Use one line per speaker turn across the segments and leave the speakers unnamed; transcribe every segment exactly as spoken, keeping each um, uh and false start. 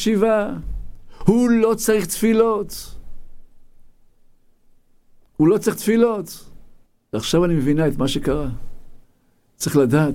שיבה, הוא לא צריך תפילות. הוא לא צריך תפילות. ועכשיו אני מבינה את מה שקרה. צריך לדעת,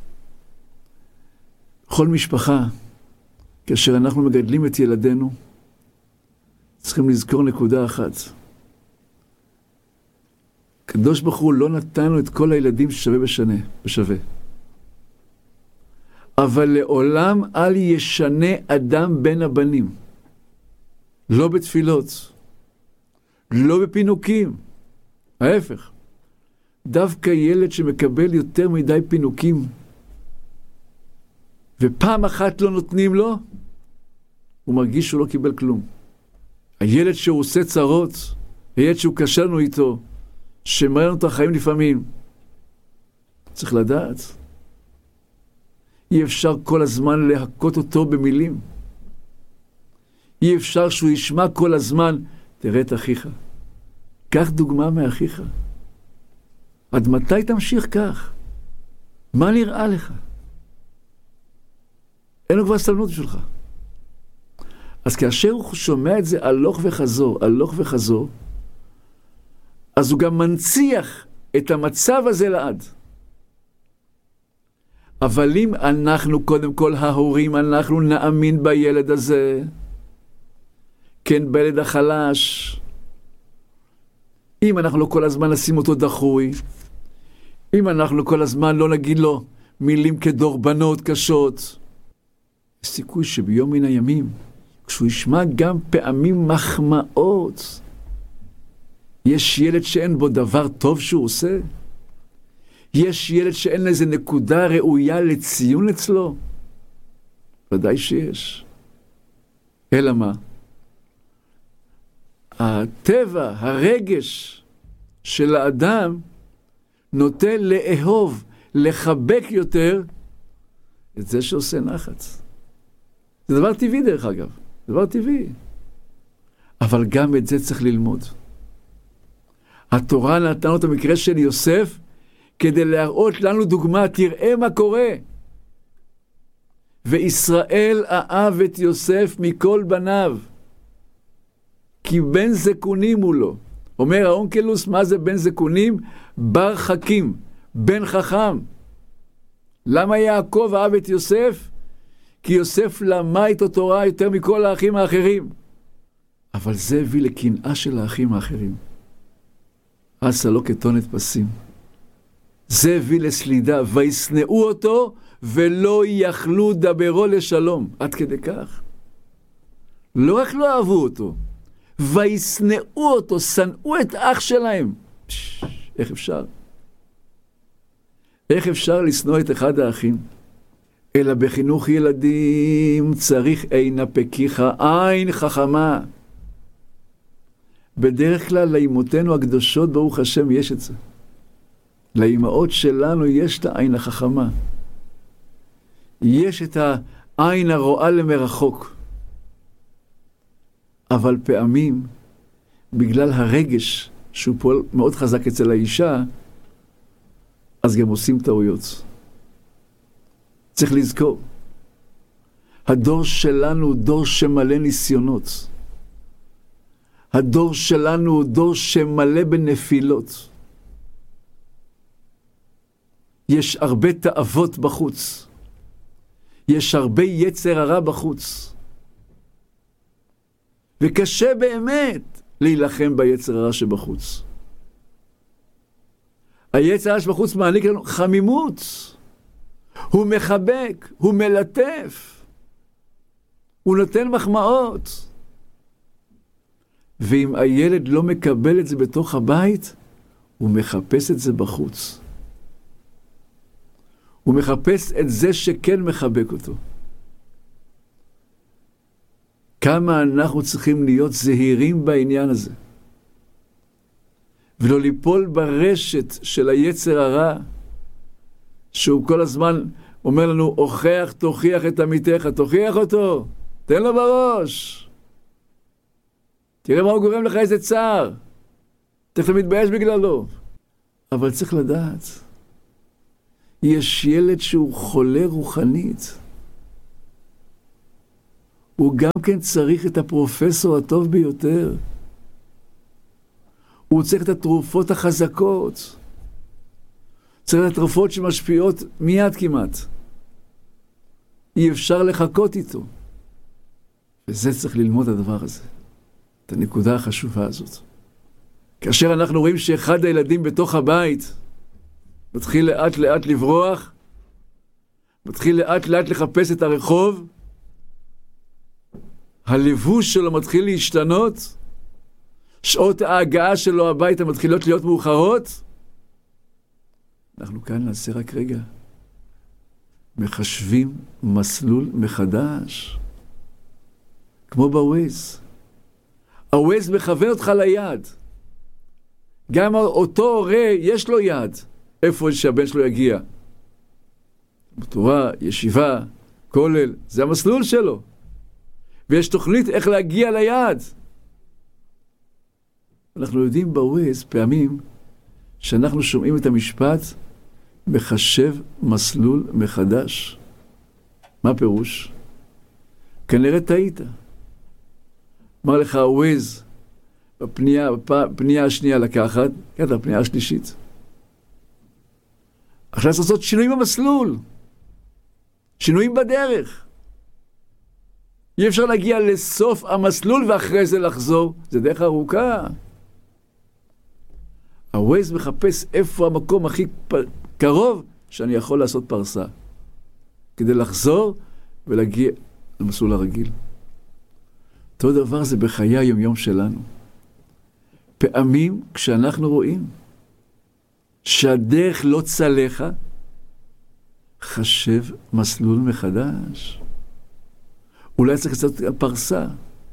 כל משפחה, כאשר אנחנו מגדלים את ילדינו, צריכים לזכור נקודה אחת. הקדוש ברוך הוא לא נתנו את כל הילדים ששווה בשנה, בשווה. אבל לעולם אל ישנה אדם בין הבנים. לא בתפילות, לא בפינוקים. ההפך. דווקא ילד שמקבל יותר מדי פינוקים, ופעם אחת לא נותנים לו, הוא מרגיש שהוא לא קיבל כלום. הילד שהוא עושה צרות, הילד שהוא קשה לנו איתו, שמראה לנו את החיים לפעמים, צריך לדעת. אי אפשר כל הזמן להכות אותו במילים. אי אפשר שהוא ישמע כל הזמן, תראה את אחיך. קח דוגמה מאחיך. עד מתי תמשיך כך? מה נראה לך? אין לו כבר סבלנות שלך. אז כאשר הוא שומע את זה הלוך וחזור, הלוך וחזור, אז הוא גם מנציח את המצב הזה לעד. אבל אם אנחנו, קודם כל ההורים, אנחנו נאמין בילד הזה, כן, בילד החלש, אם אנחנו לא כל הזמן נשים אותו דחוי, אם אנחנו כל הזמן לא נגיד לו מילים כדורבנות קשות, יש סיכוי שביום מן הימים, כשהוא ישמע גם פעמים מחמאות, יש ילד שאין בו דבר טוב שהוא עושה? יש ילד שאין איזה נקודה ראויה לציון אצלו? ודאי שיש. אלא מה? הטבע, הרגש של האדם נוטה לאהוב, לחבק יותר את זה שעושה נחץ. זה דבר טבעי דרך אגב, זה דבר טבעי. אבל גם את זה צריך ללמוד. התורה נתנה את המקרה של יוסף כדי להראות לנו דוגמה, תראה מה קורה. וישראל אהב את יוסף מכל בניו, כי בן זקונים הוא לו. אומר האונקלוס, מה זה בן זקונים? בר חכים, בן חכם. למה יעקב אהב את יוסף? כי יוסף למד את התורה יותר מכל האחים האחרים. אבל זה הביא לקנאה של האחים האחרים. עשה לו כתונת פסים. זה הביא לסלידה, וישנאו אותו ולא יכלו דברו לשלום. עד כדי כך. לא רק לא אהבו אותו, וישנאו אותו, שנאו את אח שלהם. פש, איך אפשר? איך אפשר לשנוא את אחד האחים? אלא בחינוך ילדים צריך עין הפקיחה, עין חכמה. בדרך כלל לאמותינו הקדושות ברוך השם יש את זה. לאמאות שלנו יש את העין החכמה. יש את העין הרואה למרחוק. אבל פעמים, בגלל הרגש שהוא פועל מאוד חזק אצל האישה, אז גם עושים טעויות. צריך לזכור, הדור שלנו הוא דור שמלא ניסיונות. הדור שלנו הוא דור שמלא בנפילות. יש הרבה תאוות בחוץ. יש הרבה יצר הרע בחוץ. וקשה באמת להילחם ביצר הרע שבחוץ. היצר הרע שבחוץ מעניק לנו חמימות. הוא מחבק, הוא מלטף. הוא נותן מחמאות. ואם הילד לא מקבל את זה בתוך הבית, הוא מחפש את זה בחוץ. הוא מחפש את זה שכן מחבק אותו. כמה אנחנו צריכים להיות זהירים בעניין הזה. ולא ליפול ברשת של היצר הרע, שהוא כל הזמן אומר לנו, הוכח, תוכיח את עמיתך, תוכיח אותו, תן לו בראש. תראה מה הוא גורם לך איזה צער. תכף מתבייש בגללו. אבל צריך לדעת, יש ילד שהוא חולה רוחנית. הוא גם כן צריך את הפרופסור הטוב ביותר. הוא צריך את התרופות החזקות. צריך את התרופות שמשפיעות מיד כמעט. אי אפשר לחכות איתו. וזה צריך ללמוד הדבר הזה. את הנקודה החשובה הזאת. כאשר אנחנו רואים שאחד הילדים בתוך הבית מתחיל לאט לאט לברוח, מתחיל לאט לאט לחפש את הרחוב, הלבוש שלו מתחיל להשתנות, שעות ההגעה שלו הביתה מתחילות להיות מאוחרות, אנחנו כאן נעשה רק רגע. מחשבים מסלול מחדש. כמו בווייז. הווייז מכוון אותך ליד. גם אותו הורה יש לו יד. איפה שהבן שלו יגיע. בתורה, ישיבה, כולל, זה המסלול שלו. ויש תוכנית איך להגיע ליד. אנחנו יודעים בווייז פעמים שאנחנו שומעים את המשפט מחשב מסלול מחדש. מה פירוש? כנראה טעית. אמר לך הווייז בפנייה, בפנייה השנייה לקחת, כתב בפנייה השלישית. עכשיו לעשות שינויים במסלול. שינויים בדרך. אי אפשר להגיע לסוף המסלול ואחרי זה לחזור. זה דרך ארוכה. הווייז מחפש איפה המקום הכי פ... קרוב שאני יכול לעשות פרסה. כדי לחזור ולהגיע למסלול הרגיל. אותו דבר זה בחיי היום-יום שלנו. פעמים כשאנחנו רואים שהדרך לא צלחה, חשב מסלול מחדש. אולי צריך לעשות פרסה.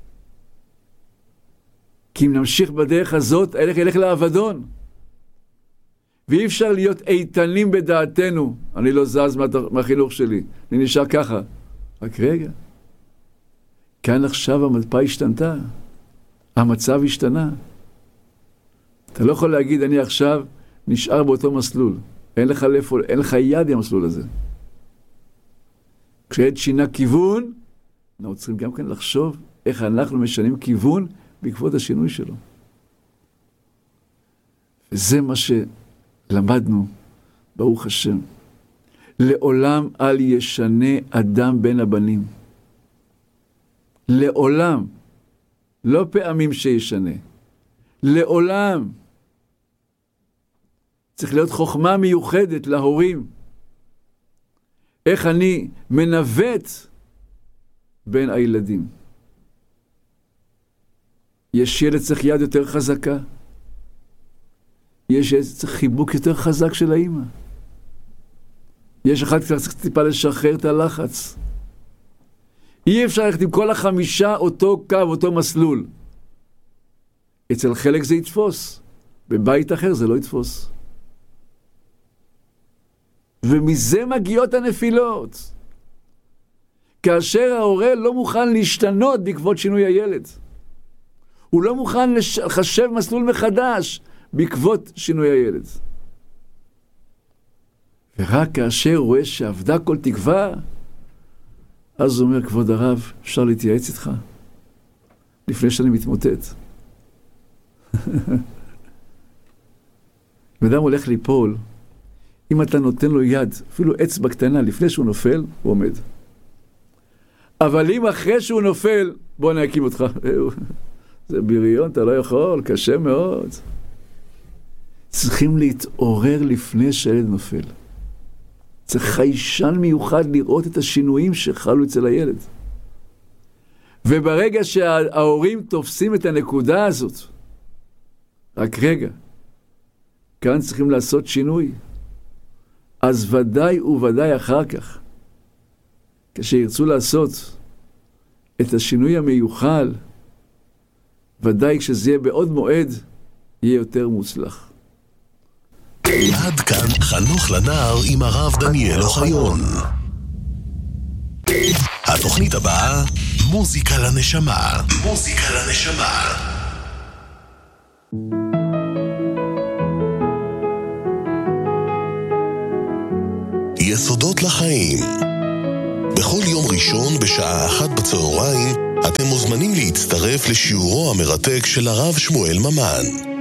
כי אם נמשיך בדרך הזאת, הלך ילך לאבדון. ואי אפשר להיות איתנים בדעתנו. אני לא זז מה, מהחינוך שלי. אני נשאר ככה. רק רגע. כאן עכשיו המפה השתנתה. המצב השתנה. אתה לא יכול להגיד, אני עכשיו נשאר באותו מסלול. אין לך לאיפה, אין לך יד עם המסלול הזה. כשעד שינה כיוון, אנחנו צריכים גם כן לחשוב איך אנחנו משנים כיוון בעקבות השינוי שלו. וזה מה שלמדנו, ברוך השם. לעולם אל ישנה אדם בין הבנים. לעולם. לא פעמים שישנה. לעולם. צריך להיות חוכמה מיוחדת להורים. איך אני מנווט בין הילדים. יש ילד צריך יד יותר חזקה. יש ילד צריך חיבוק יותר חזק של האמא. יש אחד צריך טיפה לשחרר את הלחץ. אי אפשר ללכת עם כל החמישה אותו קו, אותו מסלול. אצל חלק זה יתפוס. בבית אחר זה לא יתפוס. ומזה מגיעות הנפילות. כאשר ההורה לא מוכן להשתנות בעקבות שינוי הילד. הוא לא מוכן לחשב מסלול מחדש בעקבות שינוי הילד. ורק כאשר הוא רואה שעבדה כל תקווה, אז הוא אומר, כבוד הרב, אפשר להתייעץ איתך לפני שאני מתמוטט. אדם הולך ליפול, אם אתה נותן לו יד, אפילו אצבע קטנה, לפני שהוא נופל, הוא עומד. אבל אם אחרי שהוא נופל, בוא נעקים אותך. זה בריון, אתה לא יכול, קשה מאוד. צריכים להתעורר לפני שהילד נופל. צריך חיישן מיוחד לראות את השינויים שחלו אצל הילד. וברגע שההורים תופסים את הנקודה הזאת, רק רגע, כאן צריכים לעשות שינוי. אז ודאי וודאי אחר כך, כשירצו לעשות את השינוי המיוחל, ודאי כשזה יהיה בעוד מועד, יהיה יותר מוצלח.
עד כאן חנוך לנער עם הרב דניאל אוחיון. התוכנית הבאה, מוזיקה לנשמה. מוזיקה לנשמה. יסודות לחיים. בכל יום ראשון בשעה אחת בצהריים אתם מוזמנים להצטרף לשיעורו המרתק של הרב שמואל ממן.